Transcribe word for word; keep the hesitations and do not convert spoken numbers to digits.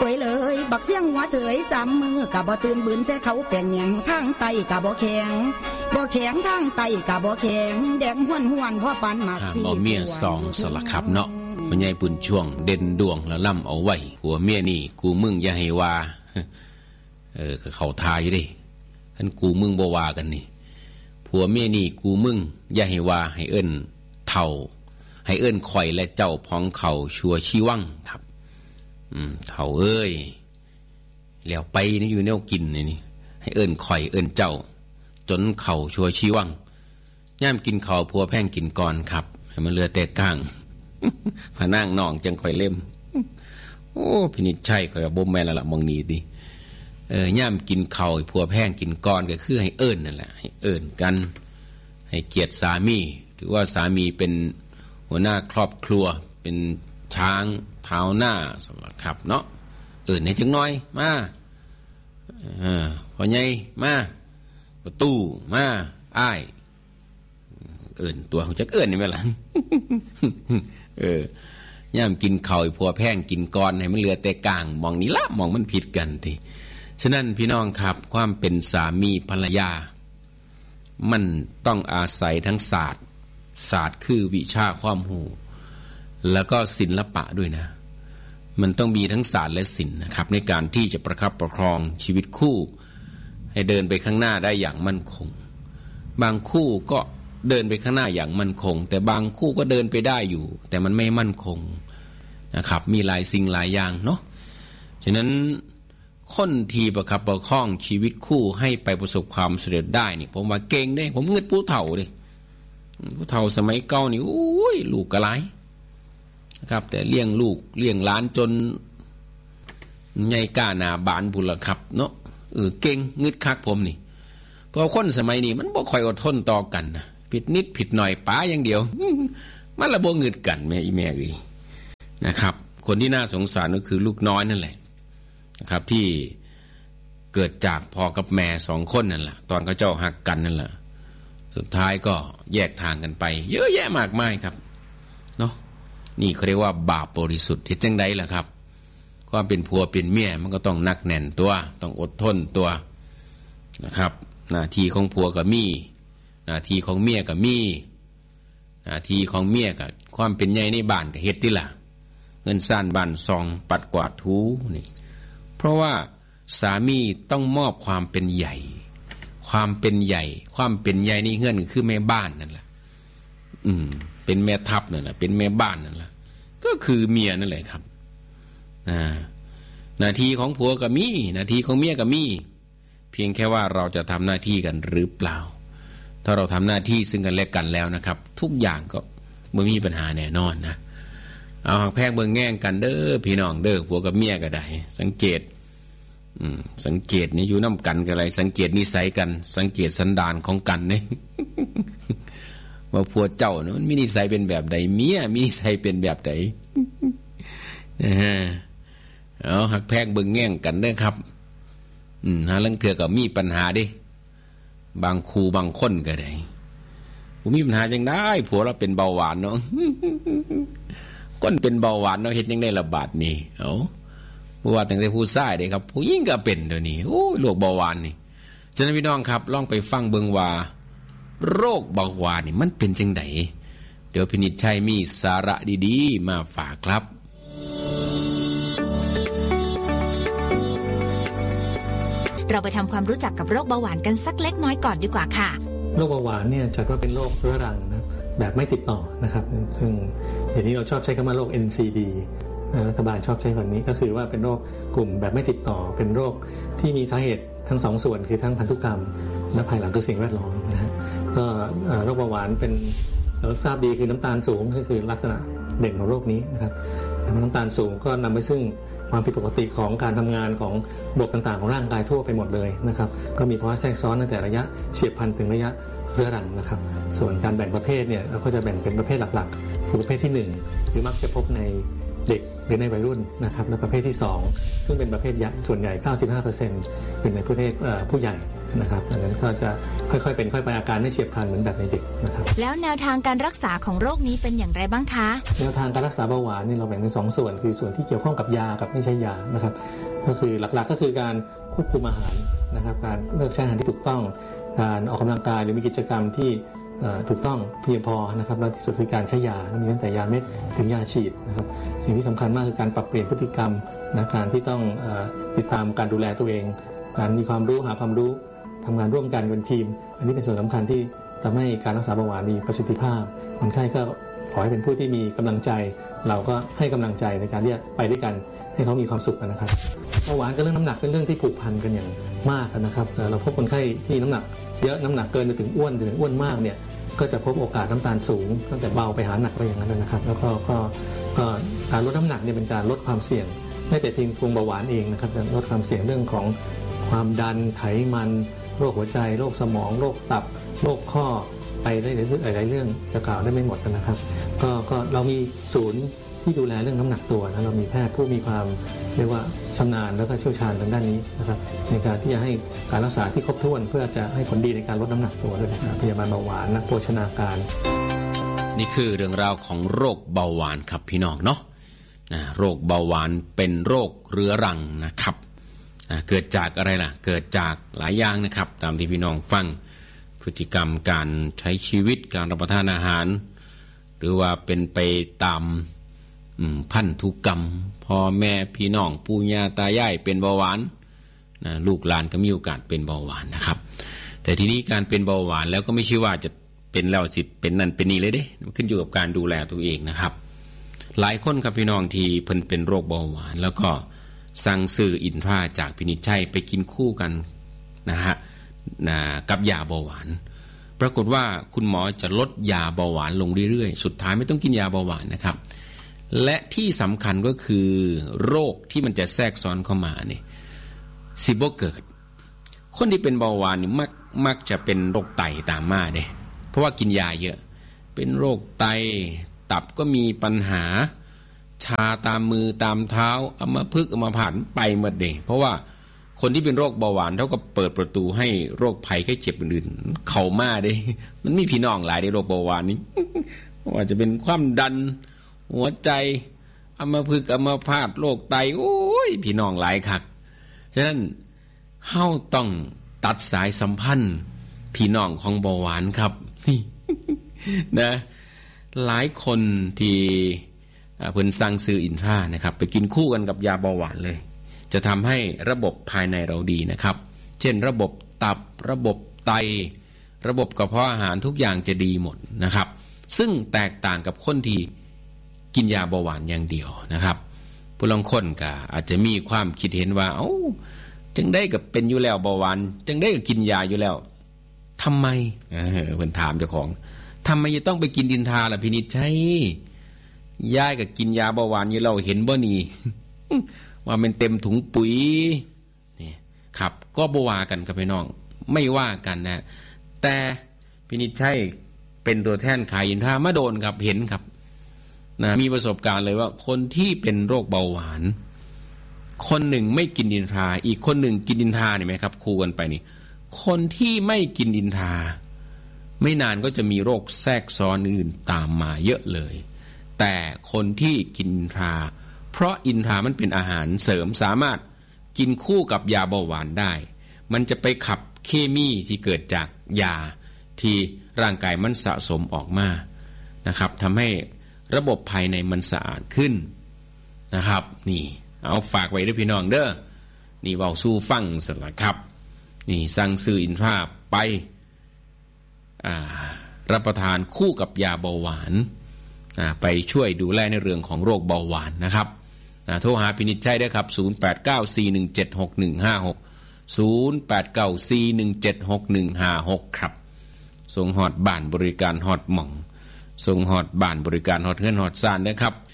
ป่วยเลยบักเสียงหัวเถยสามมือกะบ่ตื่นบืนแซ่เขาแปลงหยังทางไตกะบ่แข็งบ่แข็งทางไตกะบ่แข็งแดงห้วนห้วนพ่อปานหมากพี่บ่เมียสองสละครับเนาะพ่อใหญ่ปุ่นช่วงเด่นดวงละล่ำเอาไว้ผัวเมียนี่กูมึงอย่าให้ว่าเออเขาทายอยู่ดิท่านกูมึงบ่ว่ากันนี่ผัวเมียนี่กูมึงอย่าให้ว่าให้เอิ้นเท่าให้เอิ้นข่อยและเจ้าพ้องเขาชัวชีวังครับอืมเท่าเอ้ยแล้วไปนี่อยู่แนวกินนี่ให้เอิ้นข่อยเอิ้นเจ้าจนเข่าชัวชีวังย่ามกินเข่าผัวแพ่งกินก่อนครับให้มันเหลือแต่ก้างพะนางน้องจังข่อยเล่มโอ้พินิจใช่ข่อยบ่แม่นแล้วล่ะมองนี้ดิเออย่ามกินเข่าผัวแพ่งกินก่อนก็คือให้เอิ้นนั่นแหละให้เอิ้นกันให้เกียรติสามีถือว่าสามีเป็นหัวหน้าครอบครัวเป็นช้างเท้าหน้าสำหรับครับเนาะเอิ้นให้จังน้อยมาเออพ่อใหญ่มาประตูมาอ้ายเอิ้นตัวเขาจักเอิ้นนี่แม่ล่ะเออย่ามกินข้าวผัวแพงกินก้อนให้มันเหลือแต่กลางมองนี้ละมองมันผิดกันทีฉะนั้นพี่น้องครับความเป็นสามีภรรยามันต้องอาศัยทั้งศาสตร์ศาสตร์คือวิชาความรู้แล้วก็ศิลปะด้วยนะมันต้องมีทั้งศาสตร์และศิลป์นะครับในการที่จะประคับประคองชีวิตคู่ให้เดินไปข้างหน้าได้อย่างมั่นคงบางคู่ก็เดินไปข้างหน้าอย่างมั่นคงแต่บางคู่ก็เดินไปได้อยู่แต่มันไม่มั่นคงนะครับมีหลายสิ่งหลายอย่างเนาะฉะนั้นคนที่ประคับประคองชีวิตคู่ให้ไปประสบความสำเร็จได้นี่ผมว่าเก่งได้ผมเงินผู้เฒ่าดิผู้เฒ่าสมัยเก่านี่โอ้ยลูกกระไรนะครับแต่เลี้ยงลูกเลี้ยงหลานจนใหญ่ก้าหน้าบานบุญละครับเนาะเออเก่งงึดคักผมนี่เพราะคนสมัยนี้มันบ่ค่อยอดทนต่อกันนะผิดนิดผิดหน่อยป๋าอย่างเดียวมันละบ่งึดกันแม่อีแม่เอ้ยนะครับคนที่น่าสงสารก็คือลูกน้อยนั่นแหละนะครับที่เกิดจากพ่อกับแม่สองคนนั่นแหละตอนเขาเจ้าหักกันนั่นแหละสุดท้ายก็แยกทางกันไปเยอะแยะมากมายครับเนาะนี่เขาเรียกว่าบาปบริสุทธิ์เฮ็ดจังได๋ล่ะครับความเป็นผัวเป็นเมียมันก็ต้องหนักแน่นตัวต้องอดทนตัวนะครับหน้าที่ของผัวก็มีหน้าที่ของเมียก็มีหน้าที่ของเมียก็ความเป็นใหญ่ในบ้านก็เฮ็ดติล่ะเงินซ่านบ้านซองปัดกวาดถูนี่เพราะว่าสามีต้องมอบความเป็นใหญ่ความเป็นใหญ่ความเป็นใหญ่นี่เฮือนก็คือแม่บ้านนั่นแหละอืมเป็นแม่ทัพนั่นแหละเป็นแม่บ้านนั่นแหละก็คือเมียนั่นแหละครับอ่าหน้าที่ของผัวก็มีหน้าที่ของเมียก็มีเพียงแค่ว่าเราจะทำหน้าที่กันหรือเปล่าถ้าเราทำหน้าที่ซึ่งกันและกันแล้วนะครับทุกอย่างก็ไม่มีปัญหาแน่นอนนะเอาหักแพงเบิ่งแง่งกันเด้อพี่น้องเด้อผัวกับเมียก็ได้สังเกตอืมสังเกตนี่อยู่น้ำกันกันอะไรสังเกตนิสัยกันสังเกตสันดานของกันนี่ ว่าผัวเจ้าเนี่ยมันมีนิสัยเป็นแบบใดเมียมีนิสัยเป็นแบบใด เอาหักแพงเบิ่งแง่งกันเด้อครับอืมหาลังเทื่อก็มีปัญหาดิบางครูบางคนก็ได้ผมมีปัญหาจังได้ผัวเราเป็นเบาหวานเนาะ คนเป็นเบาหวานเนาะเฮ็ดยังได้ระบาดนี่เอ้าเพราะว่าตั้งแต่ผู้ชายเด้ครับผู้หญิงก็เป็นเดี๋ยวนี้โอ้ยโรคเบาหวานนี่ฉะนั้นพี่น้องครับลองไปฟังเบิ่งว่าโรคเบาหวานนี่มันเป็นจังได๋เดี๋ยวพินิจชัยมีสาระดีๆมาฝากครับเราไปทำความรู้จักกับโรคเบาหวานกันสักเล็กน้อยก่อนดีกว่าค่ะโรคเบาหวานเนี่ยจัดว่าเป็นโรคเรื้อรังนะแบบไม่ติดต่อนะครับซึ่งเดี๋ยวนี้เราชอบใช้คำว่าโรค เอ็น ซี ดี รัฐบาลชอบใช้คำนี้ก็คือว่าเป็นโรคกลุ่มแบบไม่ติดต่อเป็นโรคที่มีสาเหตุทั้งสองส่วนคือทั้งพันธุกรรมและภายหลังคือสิ่งแวดล้อมนะฮะก็โรคเบาหวานเป็นเราทราบดีคือน้ำตาลสูงก็คือลักษณะเด่นของโรคนี้นะครับน้ำตาลสูงก็นำไปซึ่งความผิดปกติของการทำงานของระบบต่างๆของร่างกายทั่วไปหมดเลยนะครับก็มีภาวะแทรกซ้อนตั้งแต่ระยะเฉียบพลันถึงระยะเรื้อรังนะครับส่วนการแบ่งประเภทเนี่ยเราก็จะแบ่งเป็นประเภทหลักๆคือประเภทที่หนึ่งคือมักจะพบในเด็กหรือในวัยรุ่นนะครับและประเภทที่สองซึ่งเป็นประเภทใหญ่ส่วนใหญ่ เก้าสิบห้าเปอร์เซ็นต์ เป็นในประเภทผู้ใหญ่นะครับดังนั้นก็จะค่อยๆเป็นค่อยไปอาการไม่เฉียบพลันเหมือนแบบในเด็กนะครับแล้วแนวทางการรักษาของโรคนี้เป็นอย่างไรบ้างคะแนวทางการรักษาเบาหวานนี่เราแบ่งเป็นสองส่วนคือส่วนที่เกี่ยวข้องกับยากับไม่ใช่ยานะครับก็คือหลักๆก็คือการควบคุมอาหารนะครับการเลือกใช้อาหารที่ถูกต้องการออกกำลังกายหรือมีกิจกรรมที่ถูกต้องเพียงพอนะครับแล้วที่สุดคือการใช้ยามีตั้งแต่ยาเม็ดถึงยาฉีดนะครับสิ่งที่สำคัญมากคือการปรับเปลี่ยนพฤติกรรมนะการที่ต้องติดตามการดูแลตัวเองการมีความรู้หาความรู้ทำงานร่วมกันเป็นทีมอันนี้เป็นส่วนสำคัญที่ทำให้การรักษาเบาหวานมีประสิทธิภาพคนไข้ก็ขอให้เป็นผู้ที่มีกำลังใจเราก็ให้กำลังใจในการที่จะไปด้วยกันให้เขามีความสุขนะครับเบาหวานกับเรื่องน้ำหนักเป็นเรื่องที่ผูกพันกันอย่างมากนะครับเราพบคนไข้ที่น้ำหนักเยอะน้ำหนักเกินไปถึงอ้วนถึงอ้วนมากเนี่ยก็จะพบโอกาสน้ำตาลสูงตั้งแต่เบาไปหาหนักไปอย่างนั้นนะครับแล้วก็ก็ก็การลดน้ำหนักเนี่ยเป็นการลดความเสี่ยงไม่แต่เพียงกลุ่มเบาหวานเองนะครับลดความเสี่ยงเรื่องของความดันไขมันโรคหัวใจโรคสมองโรคตับโรคข้อไปได้หลายๆเรื่องจะกล่าวได้ไม่หมดนะครับก็ก็เรามีศูนย์ที่ดูแลเรื่องน้ำหนักตัวนะเรามีแพทย์ผู้มีความเรียกว่าชำนาญแล้วก็เชี่ยวชาญทางด้านนี้นะครับในการที่จะให้การรักษาที่ครบถ้วนเพื่อจะให้ผลดีในการลดน้ำหนักตัวด้วยนะครับพยาบาลเบาหวานนักโภชนาการนี่คือเรื่องราวของโรคเบาหวานครับพี่น้องเนาะนะโรคเบาหวานเป็นโรคเรื้อรังนะครับนะเกิดจากอะไรล่ะเกิดจากหลายอย่างนะครับตามที่พี่น้องฟังพฤติกรรมการใช้ชีวิตการรับประทานอาหารหรือว่าเป็นไปตามพันธุกรรมพ่อแม่พี่น้องปู่ย่าตายายเป็นเบาหวานนะลูกหลานก็มีโอกาสเป็นเบาหวานนะครับแต่ทีนี้การเป็นเบาหวานแล้วก็ไม่ใช่ว่าจะเป็นแล้วสิเป็นนั่นเป็นนี่เลยเด้มันขึ้นอยู่กับการดูแลตัวเองนะครับหลายคนครับพี่น้องที่เพิ่นเป็นโรคเบาหวานแล้วก็สั่งซื้ออินทราจากพินิจฉัยไปกินคู่กันนะฮะนะกับยาเบาหวานปรากฏว่าคุณหมอจะลดยาเบาหวานลงเรื่อยๆสุดท้ายไม่ต้องกินยาเบาหวานนะครับและที่สำคัญก็คือโรคที่มันจะแทรกซ้อนเข้ามาเนี่ยสิบ่เกิดคนที่เป็นเบาหวานนี่มักมักจะเป็นโรคไตตามมาเด้เพราะว่ากินยาเยอะเป็นโรคไตตับก็มีปัญหาชาตามมือตามเท้าอัมพฤกษ์อัมพาตไปหมดเด้เพราะว่าคนที่เป็นโรคเบาหวานเท่ากับเปิดประตูให้โรคภัยไข้เจ็บอื่นๆเข้ามาเด้มันมีพี่น้องหลายในโรคเบาหวานนี้ว่าจะเป็นความดันหัวใจอัมพฤกษ์อัมพาตโรคไตโอ้ยพี่น้องหลายคักฉะนั้นเฮาต้องตัดสายสัมพันธ์พี่น้องของเบาหวานครับนะหลายคนที่เพิ่นสั่งซื้ออินทรานะครับไปกินคู่กันกับยาเบาหวานเลยจะทำให้ระบบภายในเราดีนะครับเช่นระบบตับระบบไตระบบกระเพาะอาหารทุกอย่างจะดีหมดนะครับซึ่งแตกต่างกับคนที่กินยาเบาหวานอย่างเดียวนะครับผู้ลางคนก็อาจจะมีความคิดเห็นว่าเอ้าจังได้กับเป็นอยู่แล้วเบาหวานจังได้กับกินยาอยู่แล้วทำไมเออเพิ่นถามเจ้าของทำไมจะต้องไปกินดินทาล่ะพินิจใช่ยายกับกินยาเบาหวานอยู่แล้วเห็นบ่นี่ ว่ามันเต็มถุงปุ๋ยนี่ครับก็บ่ว่ากันกับพี่น้องไม่ว่ากันนะแต่พินิจใช่เป็นตัวแทนขายอินทรามาโดนครับเห็นครับนะมีประสบการณ์เลยว่าคนที่เป็นโรคเบาหวานคนหนึ่งไม่กินอินทราอีกคนหนึ่งกินอินทราเนี่ยไหมครับคู่กันไปนี่คนที่ไม่กินอินทราไม่นานก็จะมีโรคแทรกซ้อนอื่นตามมาเยอะเลยแต่คนที่กินอินทราเพราะอินทรามันเป็นอาหารเสริมสามารถกินคู่กับยาเบาหวานได้มันจะไปขับเคมีที่เกิดจากยาที่ร่างกายมันสะสมออกมานะครับทำให้ระบบภายในมันสะอาดขึ้นนะครับนี่เอาฝากไว้ด้วยพี่น้องเด้อนี่เว้าสู่ฟังสักละครับนี่สั่งซื้ออินทราไปรับประทานคู่กับยาเบาหวานไปช่วยดูแลในเรื่องของโรคเบาหวานนะครับโทรหาพินิจชัยได้ครับศูนย์ แปด เก้า สี่ หนึ่ง เจ็ด หก หนึ่ง ห้า หก ศูนย์ แปด เก้า สี่ หนึ่ง เจ็ด หก หนึ่ง ห้า หกครับส่งฮอดบ้านบริการฮอดหม่องส่งฮอดบ้านบริการฮอดเฮือนฮอดซ่านนะครับ